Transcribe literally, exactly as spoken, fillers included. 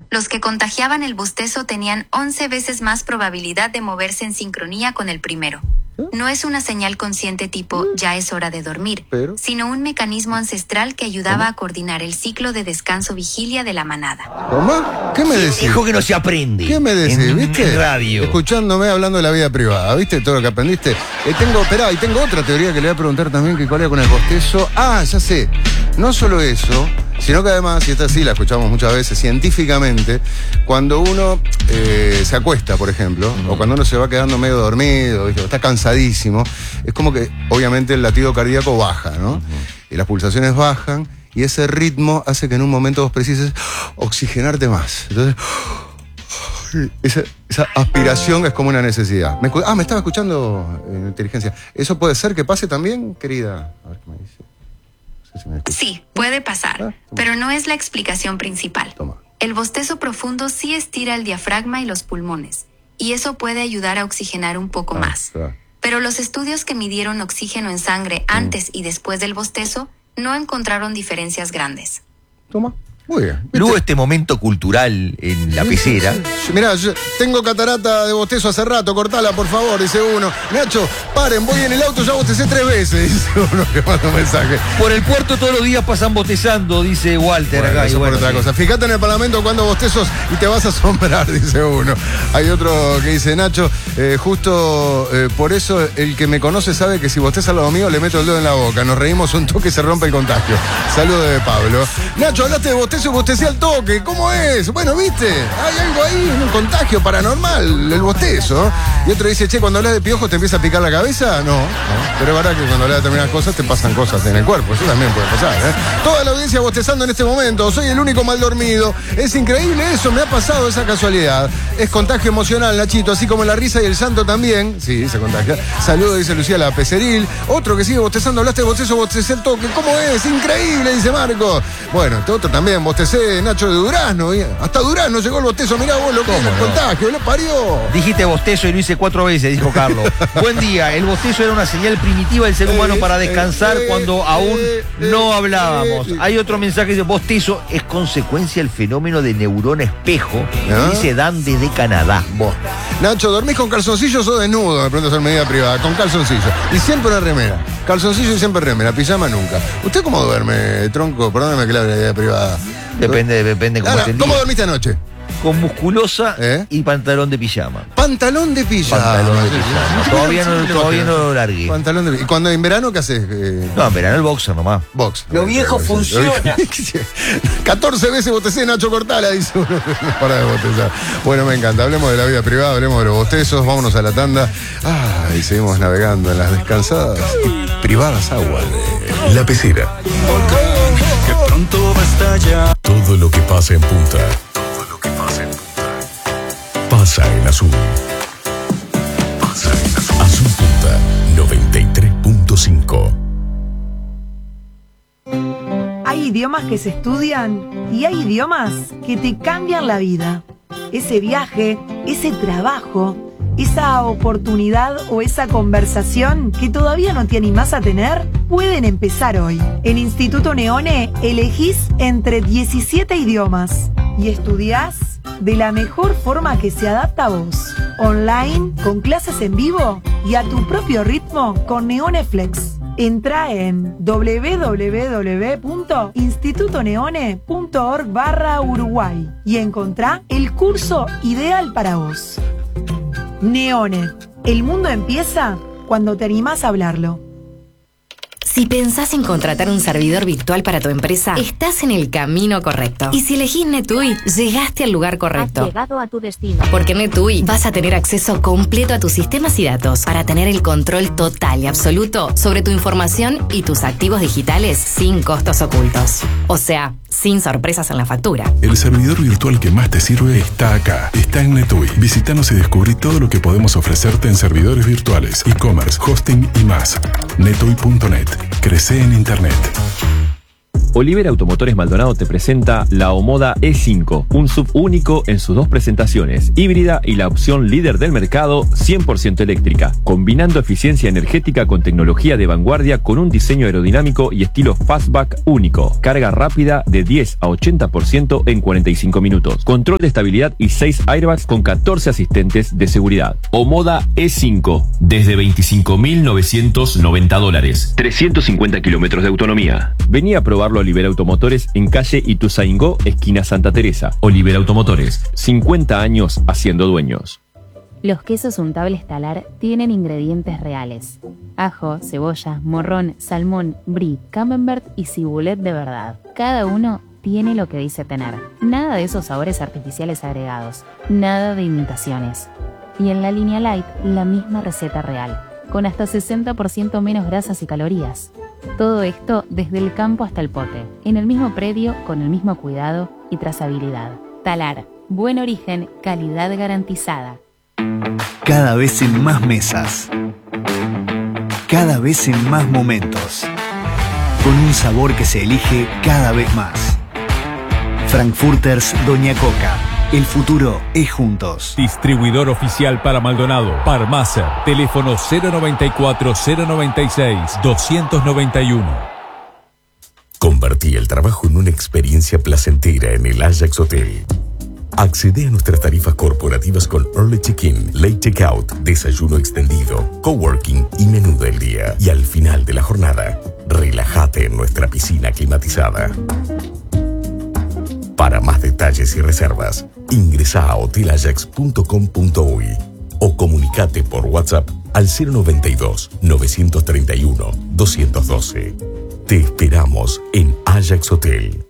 Los que contagiaban el bostezo tenían once veces más probabilidad de moverse en sincronía con el primero. No es una señal consciente tipo ya es hora de dormir, ¿Pero? sino un mecanismo ancestral que ayudaba ¿Cómo? a coordinar el ciclo de descanso-vigilia de la manada. ¿Cómo? ¿Qué me decís? Dijo que no se aprende. ¿Qué me decís? En, ¿Viste? en radio. Escuchándome hablando de la vida privada, ¿viste? Todo lo que aprendiste. Eh, tengo, esperá, y tengo otra teoría que le voy a preguntar también, que cuál era con el bostezo. Ah, ya sé. No solo eso, sino que además, y esta sí la escuchamos muchas veces, científicamente, cuando uno eh, se acuesta, por ejemplo, uh-huh. o cuando uno se va quedando medio dormido, ¿viste? O está cansadísimo, es como que obviamente el latido cardíaco baja, ¿no? Uh-huh. Y las pulsaciones bajan, y ese ritmo hace que en un momento vos precises oxigenarte más. Entonces, esa, esa aspiración es como una necesidad. Me, ah, me estaba escuchando eh, inteligencia. ¿Eso puede ser que pase también, querida? A ver qué me dice. Sí, puede pasar, ah, pero no es la explicación principal. Toma. El bostezo profundo sí estira el diafragma y los pulmones, y eso puede ayudar a oxigenar un poco ah, más. Claro. Pero los estudios que midieron oxígeno en sangre antes mm. y después del bostezo no encontraron diferencias grandes. Toma. Muy bien. Luego este momento cultural en la pecera. Sí, sí, sí. Mirá, yo tengo catarata de bostezo hace rato, cortala por favor, dice uno. Nacho, paren, voy en el auto, ya bostecé tres veces, dice uno que manda un mensaje. Por el puerto todos los días pasan bostezando, dice Walter bueno, acá. Eso y bueno, por otra sí. cosa. Fíjate en el Parlamento cuando bostezos y te vas a asombrar, dice uno. Hay otro que dice, Nacho, eh, justo eh, por eso el que me conoce sabe que si bosteza al lado mío le meto el dedo en la boca. Nos reímos un toque y se rompe el contagio. Saludos de Pablo. Nacho, hablaste de bostezo. Eso bostecé al toque, ¿cómo es? Bueno, viste, hay algo ahí, un contagio paranormal, el bostezo. Y otro dice, che, cuando hablas de piojos te empieza a picar la cabeza. No, no. Pero es verdad que cuando hablas de determinadas cosas te pasan cosas en el cuerpo, eso también puede pasar, ¿eh? Toda la audiencia bostezando en este momento, soy el único mal dormido. Es increíble eso, me ha pasado esa casualidad. Es contagio emocional, Nachito, así como la risa y el llanto también. Sí, se contagia. Saludos, dice Lucía la Peceril. Otro que sigue bostezando, hablaste de bostezo, bostecé al toque. ¿Cómo es? Increíble, dice Marco. Bueno, este otro también, bostecé Nacho de Durazno, hasta Durazno llegó el bostezo, mirá vos lo que es el no? contagio, lo parió. Dijiste bostezo y lo hice cuatro veces, dijo Carlos. Buen día, el bostezo era una señal primitiva del ser humano eh, para descansar eh, cuando eh, aún eh, no hablábamos. Eh, Hay otro mensaje que dice, bostezo es consecuencia del fenómeno de neurona espejo, ¿Ah? dice Dan desde Canadá. Vos. Nacho, ¿dormís con calzoncillos o desnudo? Me preguntas en medida privada, con calzoncillos. Y siempre una remera. Calzoncillo y siempre remera, pijama nunca. ¿Usted cómo duerme, tronco? Perdóname que le hable de medida privada. Depende, depende cómo Ahora, ¿cómo dormiste anoche? Con musculosa ¿Eh? y pantalón de pijama. Pantalón de pijama. Pantalón de pijama. Sí, todavía no, todavía no lo largué. Pantalón de pijama. ¿Y cuando en verano qué haces? Eh... No, en verano el boxer nomás. Box. Lo viejo funciona. catorce veces bostecé Nacho Cortala, dice uno. Para de bostezar. Bueno, me encanta. Hablemos de la vida privada, hablemos de los bostezos, vámonos a la tanda. Ah, y seguimos navegando en las descansadas y privadas aguas de La Pecera. Que pronto va a estallar. Todo lo que pasa en Punta. Todo lo que pasa en Punta. Pasa en Azul. Pasa en Azul. Azul Punta noventa y tres punto cinco. Hay idiomas que se estudian y hay idiomas que te cambian la vida. Ese viaje, ese trabajo, esa oportunidad o esa conversación que todavía no te animás a tener, pueden empezar hoy. En Instituto Neone elegís entre diecisiete idiomas y estudiás de la mejor forma que se adapta a vos. Online, con clases en vivo y a tu propio ritmo con NeoneFlex. Entra en doble u doble u doble u punto instituto neone punto org barra Uruguay y encontrá el curso ideal para vos. Neone, el mundo empieza cuando te animás a hablarlo. Si pensás en contratar un servidor virtual para tu empresa, estás en el camino correcto. Y si elegís NetUI, llegaste al lugar correcto. Has llegado a tu destino. Porque en NetUI vas a tener acceso completo a tus sistemas y datos para tener el control total y absoluto sobre tu información y tus activos digitales sin costos ocultos. O sea, sin sorpresas en la factura. El servidor virtual que más te sirve está acá. Está en NetUI. Visítanos y descubrí todo lo que podemos ofrecerte en servidores virtuales, e-commerce, hosting y más. netui punto net. Crece en Internet. Olivera Automotores Maldonado te presenta la Omoda E cinco, un sub único en sus dos presentaciones, híbrida y la opción líder del mercado, cien por ciento eléctrica, combinando eficiencia energética con tecnología de vanguardia con un diseño aerodinámico y estilo fastback único, carga rápida de diez a ochenta por ciento en cuarenta y cinco minutos, control de estabilidad y seis airbags con catorce asistentes de seguridad. Omoda E cinco, desde veinticinco mil novecientos noventa dólares, trescientos cincuenta kilómetros de autonomía. Vení a probarlo a Olivera Automotores en calle Ituzaingó, esquina Santa Teresa. Olivera Automotores, cincuenta años haciendo dueños. Los quesos untables Talar tienen ingredientes reales: ajo, cebolla, morrón, salmón, brie, camembert y cibulet de verdad. Cada uno tiene lo que dice tener. Nada de esos sabores artificiales agregados, nada de imitaciones. Y en la línea light, la misma receta real, con hasta sesenta por ciento menos grasas y calorías. Todo esto desde el campo hasta el pote, en el mismo predio, con el mismo cuidado y trazabilidad. Talar, buen origen, calidad garantizada. Cada vez en más mesas. Cada vez en más momentos. Con un sabor que se elige cada vez más. Frankfurters Doña Coca. El futuro es juntos. Distribuidor oficial para Maldonado. Parmacer. Teléfono cero noventa y cuatro, cero noventa y seis, doscientos noventa y uno. Convertí el trabajo en una experiencia placentera en el Ajax Hotel. Accede a nuestras tarifas corporativas con Early Check-in, Late Checkout, desayuno extendido, coworking y menú del día. Y al final de la jornada, relájate en nuestra piscina climatizada. Para más detalles y reservas, ingresa a hotel ajax punto com punto uy o comunicate por WhatsApp al cero noventa y dos, novecientos treinta y uno, doscientos doce. Te esperamos en Ajax Hotel.